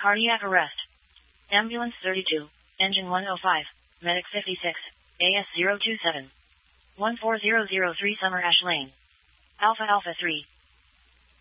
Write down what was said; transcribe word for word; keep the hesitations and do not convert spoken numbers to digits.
Cardiac arrest. Ambulance thirty-two. Engine one oh five. Medic fifty-six. A S zero two seven. one four zero zero three Summer Ash Lane. Alpha Alpha three.